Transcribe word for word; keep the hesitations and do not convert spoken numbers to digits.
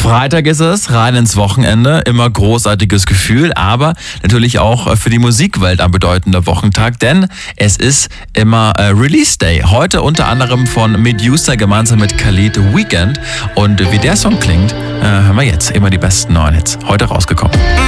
Freitag ist es, rein ins Wochenende, immer großartiges Gefühl, aber natürlich auch für die Musikwelt ein bedeutender Wochentag, denn es ist immer äh, Release Day. Heute unter anderem von Medusa gemeinsam mit Khalid Weekend, und wie der Song klingt, äh, hören wir jetzt. Immer die besten neuen Hits, heute rausgekommen.